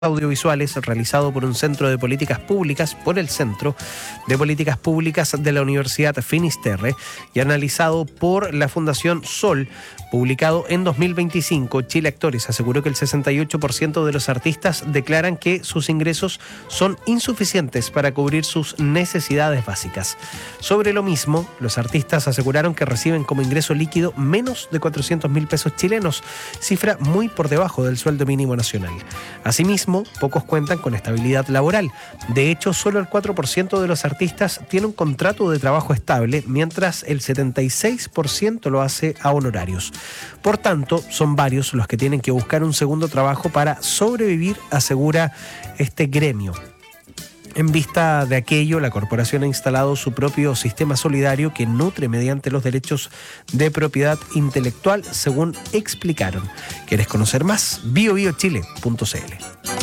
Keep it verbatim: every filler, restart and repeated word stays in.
audiovisuales realizado por un centro de políticas públicas, por el Centro de Políticas Públicas de la Universidad Finisterre y analizado por la Fundación Sol, publicado en dos mil veinticinco. Chile Actores aseguró que el sesenta y ocho por ciento de los artistas declaran que sus ingresos son insuficientes para cubrir sus necesidades básicas. Sobre lo mismo, los artistas aseguraron que reciben como ingreso líquido menos de cuatrocientos mil pesos chilenos, cifra muy por debajo del sueldo mínimo nacional. Asimismo, pocos cuentan con estabilidad laboral. De hecho, solo el cuatro por ciento de los artistas tiene un contrato de trabajo estable, mientras el setenta y seis por ciento lo hace a honorarios. Por tanto, son varios los que tienen que buscar un segundo trabajo para sobrevivir, asegura este gremio. En vista de aquello, la corporación ha instalado su propio sistema solidario que nutre mediante los derechos de propiedad intelectual, según explicaron. ¿Quieres conocer más? bio bio chile punto c l.